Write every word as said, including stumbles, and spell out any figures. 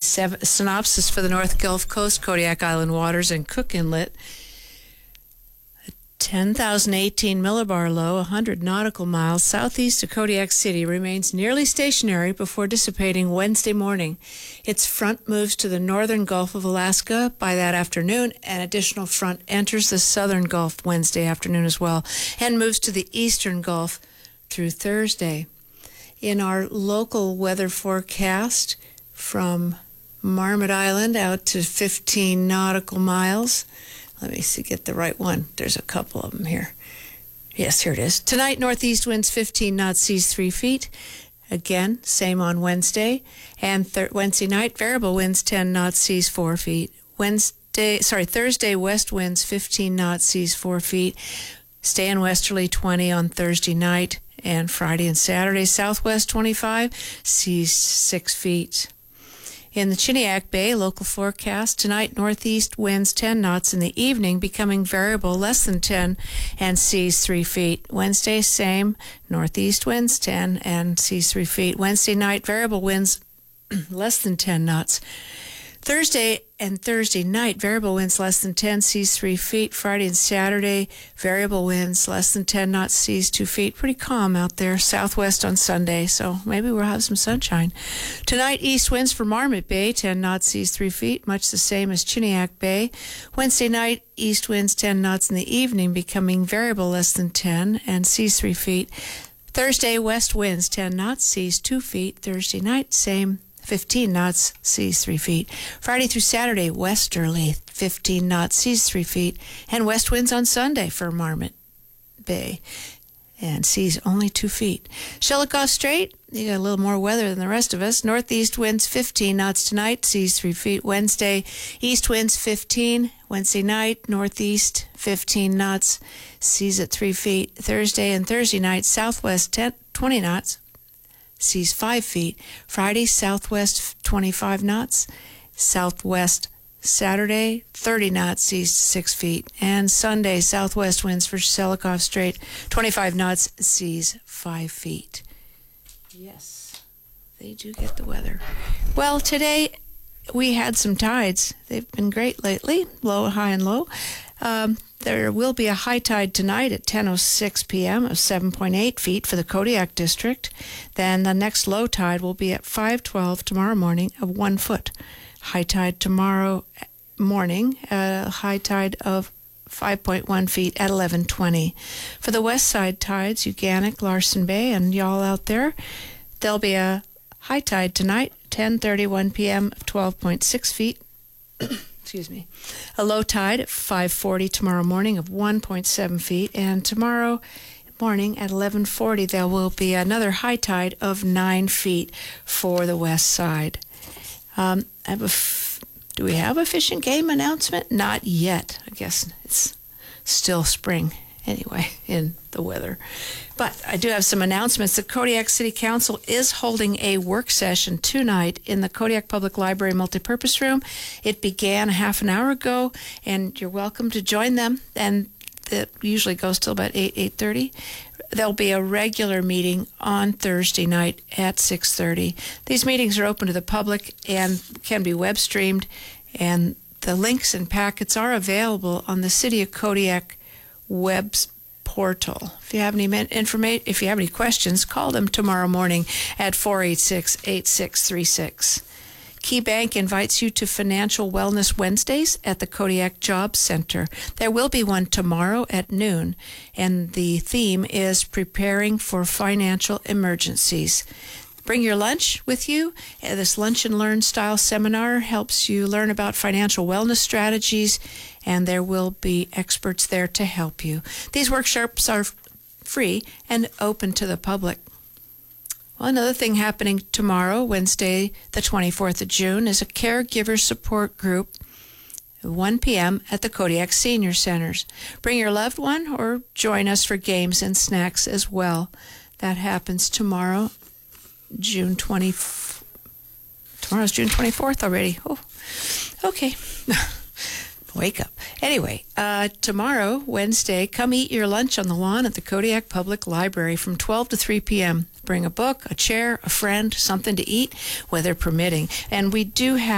seven, synopsis for the North Gulf Coast, Kodiak Island waters, and Cook Inlet. ten thousand eighteen millibar low, one hundred nautical miles southeast of Kodiak City, remains nearly stationary before dissipating Wednesday morning. Its front moves to the northern Gulf of Alaska by that afternoon. An additional front enters the southern Gulf Wednesday afternoon as well, and moves to the eastern Gulf through Thursday. In our local weather forecast, from Marmot Island out to fifteen nautical miles. Let me see, get the right one. There's a couple of them here. Yes, here it is. Tonight, northeast winds fifteen knots, seas three feet. Again, same on Wednesday. And thir- Wednesday night, variable winds ten knots, seas four feet. Wednesday, sorry, Thursday, west winds fifteen knots, seas four feet. Staying westerly twenty on Thursday night. And Friday and Saturday, southwest twenty-five, seas six feet. In the Chiniak Bay, local forecast, tonight northeast winds ten knots in the evening, becoming variable less than ten, and seas three feet. Wednesday, same, northeast winds ten and seas three feet. Wednesday night, variable winds less than ten knots. Thursday and Thursday night, variable winds less than ten, seas three feet. Friday and Saturday, variable winds less than ten knots, seas two feet. Pretty calm out there. Southwest on Sunday, so maybe we'll have some sunshine. Tonight, east winds for Marmot Bay, ten knots, seas three feet, much the same as Chiniak Bay. Wednesday night, east winds ten knots in the evening, becoming variable less than ten, and seas three feet. Thursday, west winds ten knots, seas two feet. Thursday night, same. fifteen knots, seas three feet. Friday through Saturday, westerly, fifteen knots, seas three feet. And west winds on Sunday for Marmot Bay. And seas only two feet. Shelikof Strait, you got a little more weather than the rest of us. Northeast winds fifteen knots tonight, seas three feet. Wednesday, east winds fifteen. Wednesday night, northeast fifteen knots, seas at three feet. Thursday and Thursday night, southwest ten, twenty knots. Seas five feet. Friday, southwest twenty-five knots. Southwest Saturday, thirty knots, seas six feet. And Sunday, southwest winds for Shelikof Strait, twenty-five knots, seas five feet. Yes, they do get the weather. Well, today we had some tides. They've been great lately, low, high, and low. Um, there will be a high tide tonight at ten oh six p.m. of seven point eight feet for the Kodiak District. Then the next low tide will be at five twelve tomorrow morning of one foot. High tide tomorrow morning, a high tide of five point one feet at eleven twenty. For the west side tides, Uganic, Larsen Bay, and y'all out there, there'll be a high tide tonight, ten thirty-one p.m. of twelve point six feet. Excuse me. A low tide at five forty tomorrow morning of one point seven feet, and tomorrow morning at eleven forty there will be another high tide of nine feet for the west side. Um, I have a f- do we have a fish and game announcement? Not yet. I guess it's still spring anyway in the weather. But I do have some announcements. The Kodiak City Council is holding a work session tonight in the Kodiak Public Library Multipurpose Room. It began a half an hour ago, and you're welcome to join them. And it usually goes till about eight, eight thirty. There'll be a regular meeting on Thursday night at six thirty. These meetings are open to the public and can be web streamed, and the links and packets are available on the City of Kodiak web portal. If you have any information, if you have any questions, call them tomorrow morning at four eight six, eight six three six. Key Bank invites you to Financial Wellness Wednesdays at the Kodiak Job Center. There will be one tomorrow at noon, and the theme is Preparing for Financial Emergencies. Bring your lunch with you. This Lunch and Learn style seminar helps you learn about financial wellness strategies, and there will be experts there to help you. These workshops are free and open to the public. Well, another thing happening tomorrow, Wednesday, the twenty-fourth of June, is a caregiver support group at one p.m. at the Kodiak Senior Centers. Bring your loved one or join us for games and snacks as well. That happens tomorrow, June twentieth. Tomorrow's June twenty-fourth already. Oh, okay. Wake up. Anyway, uh, tomorrow, Wednesday, come eat your lunch on the lawn at the Kodiak Public Library from twelve to three p.m. Bring a book, a chair, a friend, something to eat, weather permitting. And we do have